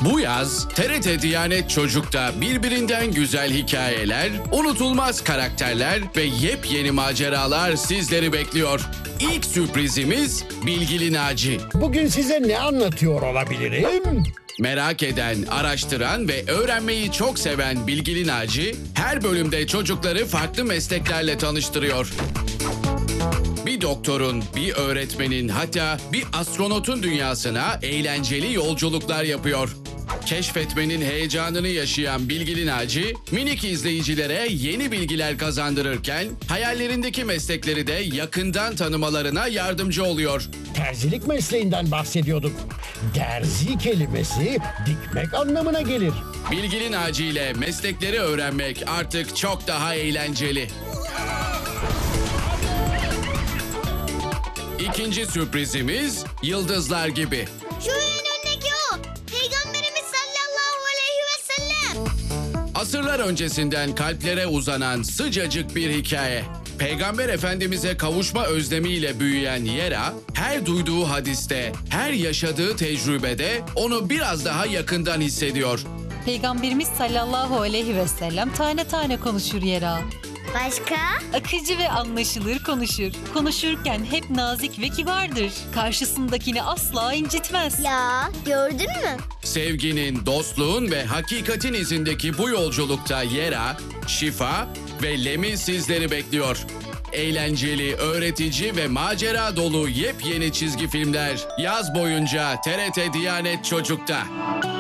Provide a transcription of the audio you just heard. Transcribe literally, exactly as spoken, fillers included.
Bu yaz T R T Diyanet Çocuk'ta birbirinden güzel hikayeler, unutulmaz karakterler ve yepyeni maceralar sizleri bekliyor. İlk sürprizimiz Bilgili Naci. Bugün size ne anlatıyor olabilirim? Merak eden, araştıran ve öğrenmeyi çok seven Bilgili Naci, her bölümde çocukları farklı mesleklerle tanıştırıyor. Bir doktorun, bir öğretmenin, hatta bir astronotun dünyasına eğlenceli yolculuklar yapıyor. Keşfetmenin heyecanını yaşayan Bilgili Naci, minik izleyicilere yeni bilgiler kazandırırken, hayallerindeki meslekleri de yakından tanımalarına yardımcı oluyor. Terzilik mesleğinden bahsediyorduk. Derzi kelimesi dikmek anlamına gelir. Bilgili Naci ile meslekleri öğrenmek artık çok daha eğlenceli. İkinci sürprizimiz Yıldızlar Gibi. Şu ün önündeki o. Peygamberimiz sallallahu aleyhi ve sellem. Asırlar öncesinden kalplere uzanan sıcacık bir hikaye. Peygamber Efendimiz'e kavuşma özlemiyle büyüyen Yera, her duyduğu hadiste, her yaşadığı tecrübede onu biraz daha yakından hissediyor. Peygamberimiz sallallahu aleyhi ve sellem tane tane konuşur Yera. Başka? Akıcı ve anlaşılır konuşur. Konuşurken hep nazik ve kibardır. Karşısındakini asla incitmez. Ya gördün mü? Sevginin, dostluğun ve hakikatin izindeki bu yolculukta Yera, Şifa ve Lem'i sizleri bekliyor. Eğlenceli, öğretici ve macera dolu yepyeni çizgi filmler yaz boyunca T R T Diyanet Çocuk'ta.